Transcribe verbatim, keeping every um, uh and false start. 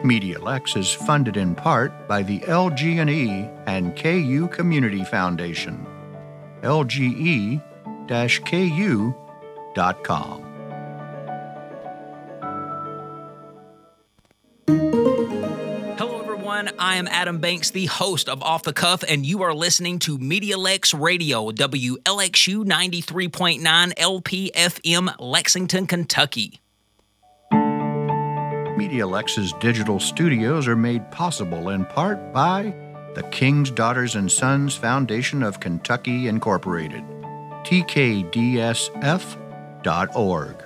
MediaLex is funded in part by the L G and E and K U Community Foundation. L G E K U dot com. Hello, everyone. I am Adam Banks, the host of Off the Cuff, and you are listening to MediaLex Radio, W L X U ninety-three point nine L P F M, Lexington, Kentucky. MediaLex's digital studios are made possible in part by the King's Daughters and Sons Foundation of Kentucky, Incorporated, T K D S F dot org.